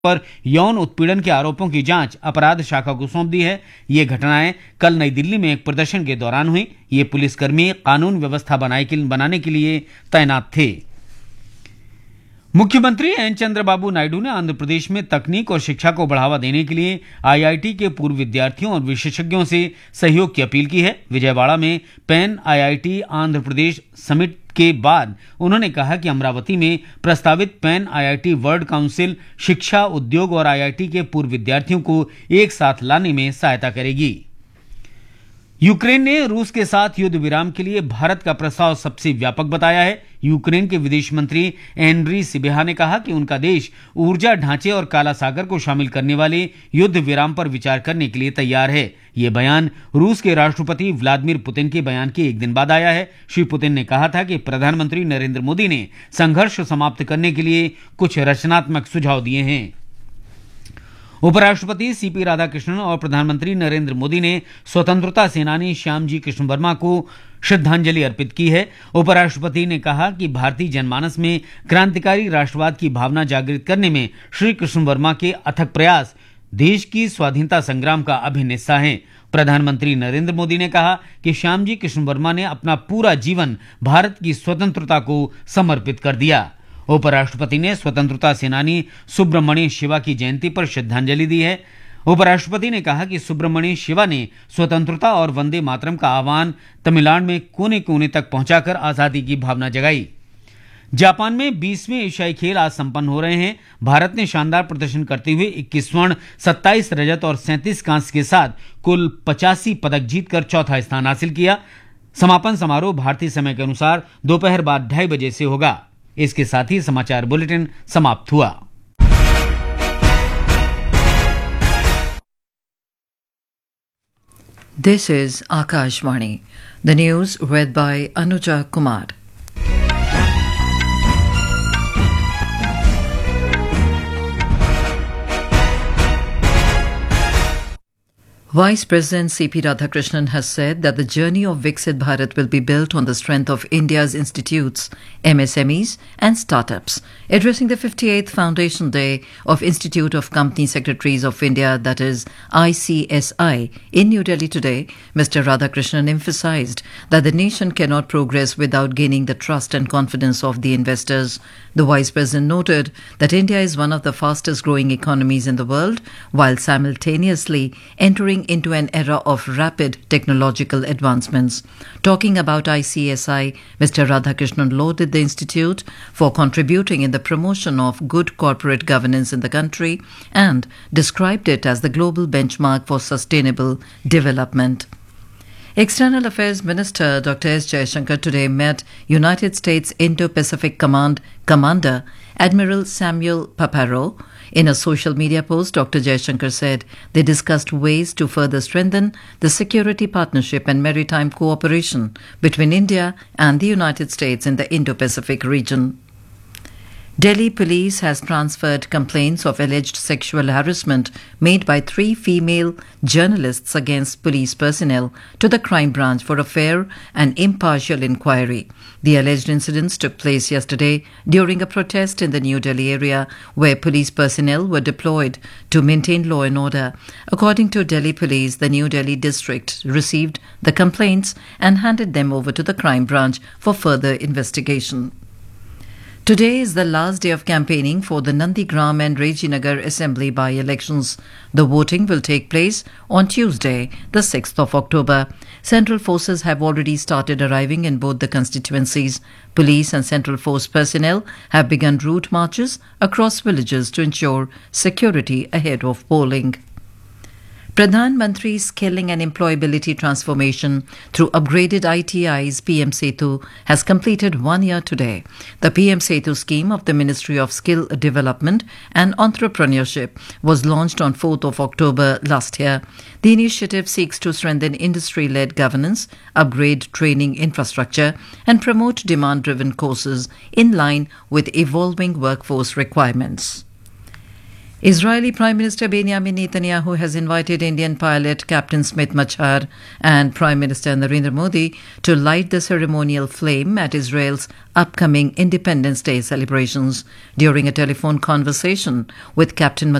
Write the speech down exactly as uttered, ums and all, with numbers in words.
पर यौन उत्पीड़न के आरोपों की जांच अपराध शाखा को सौंप दी है। ये घटनाएं कल नई दिल्ली में एक प्रदर्शन के दौरान हुई। ये पुलिसकर्मी कानून व्यवस्था बनाने के लिए तैनात थे। मुख्यमंत्री एन चंद्रबाबू नायडू ने आंध्र प्रदेश में तकनीक और शिक्षा को बढ़ावा देने के लिए आईआईटी के पूर्व विद्यार्थियों और विशेषज्ञों से सहयोग की अपील की है। विजयवाड़ा में pan IIT Andhra Pradesh summit के बाद उन्होंने कहा कि अमरावती में प्रस्तावित पैन आईआईटी वर्ल्ड काउंसिल शिक्षा, उद्योग और आईआईटी के पूर्व विद्यार्थियों को एक साथ लाने में सहायता करेगी। यूक्रेन ने रूस के साथ युद्ध विराम के लिए भारत का प्रस्ताव सबसे व्यापक बताया है। यूक्रेन के विदेश मंत्री एंड्री सिबिहा ने कहा कि उनका देश ऊर्जा ढांचे और काला सागर को शामिल करने वाले युद्ध विराम पर विचार करने के लिए तैयार है। ये बयान रूस के राष्ट्रपति व्लादिमीर पुतिन के बयान के एक दिन बाद आया है। श्री पुतिन ने कहा था कि प्रधानमंत्री नरेंद्र मोदी ने संघर्ष समाप्त करने के लिए कुछ रचनात्मक सुझाव दिए हैं। उपराष्ट्रपति सीपी राधाकृष्णन और प्रधानमंत्री नरेंद्र मोदी ने स्वतंत्रता सेनानी श्यामजी कृष्ण वर्मा को श्रद्धांजलि अर्पित की है। उपराष्ट्रपति ने कहा कि भारतीय जनमानस में क्रांतिकारी राष्ट्रवाद की भावना जागृत करने में श्री कृष्ण वर्मा के अथक प्रयास देश की स्वाधीनता संग्राम का अभिन्न हिस्सा हैं। प्रधानमंत्री नरेंद्र मोदी ने कहा कि श्यामजी कृष्ण वर्मा ने अपना पूरा जीवन भारत की स्वतंत्रता को समर्पित कर दिया। उपराष्ट्रपति ने स्वतंत्रता सेनानी सुब्रमण्य शिवा की जयंती पर श्रद्धांजलि दी है। उपराष्ट्रपति ने कहा कि सुब्रमण्य शिवा ने स्वतंत्रता और वंदे मातरम का आह्वान तमिलनाडु में कोने कोने तक पहुंचाकर आजादी की भावना जगाई। जापान में बीसवें एशियाई खेल आज संपन्न हो रहे हैं। भारत ने शानदार प्रदर्शन करते हुए इक्कीस स्वर्ण, सत्ताईस रजत और सैंतीस कांस्य के साथ कुल पचासी पदक जीतकर चौथा स्थान हासिल किया। समापन समारोह भारतीय समय के अनुसार दोपहर बाद ढाई बजे से होगा। इसके साथ ही समाचार बुलेटिन समाप्त हुआ। This is Akashvani. The news read by Anuja Kumar. Vice President C P Radhakrishnan has said that the journey of Viksit Bharat will be built on the strength of India's institutes, M S M Es and startups. Addressing the fifty-eighth Foundation Day of Institute of Company Secretaries of India, that is I C S I, in New Delhi today, Mister Radhakrishnan emphasized that the nation cannot progress without gaining the trust and confidence of the investors. The Vice President noted that India is one of the fastest growing economies in the world, while simultaneously entering into an era of rapid technological advancements. Talking about I C S I, Mister Radhakrishnan lauded the institute for contributing in the promotion of good corporate governance in the country and described it as the global benchmark for sustainable development. External Affairs Minister Doctor S. Jaishankar today met United States Indo-Pacific Command Commander Admiral Samuel Paparo. In a social media post, Doctor Jaishankar said they discussed ways to further strengthen the security partnership and maritime cooperation between India and the United States in the Indo-Pacific region. Delhi police has transferred complaints of alleged sexual harassment made by three female journalists against police personnel to the crime branch for a fair and impartial inquiry. The alleged incidents took place yesterday during a protest in the New Delhi area where police personnel were deployed to maintain law and order. According to Delhi police, the New Delhi district received the complaints and handed them over to the crime branch for further investigation. Today is the last day of campaigning for the Nandigram and Rajinagar Assembly by-elections. The voting will take place on Tuesday, the sixth of October. Central forces have already started arriving in both the constituencies. Police and Central Force personnel have begun route marches across villages to ensure security ahead of polling. Pradhan Mantri Skilling and Employability Transformation through upgraded I T Is P M Setu has completed one year today. The P M Setu scheme of the Ministry of Skill Development and Entrepreneurship was launched on fourth of October last year. The initiative seeks to strengthen industry-led governance, upgrade training infrastructure and promote demand-driven courses in line with evolving workforce requirements. Israeli Prime Minister Benjamin Netanyahu has invited Indian pilot Captain Smit Machar and Prime Minister Narendra Modi to light the ceremonial flame at Israel's upcoming Independence Day celebrations. During a telephone conversation with Captain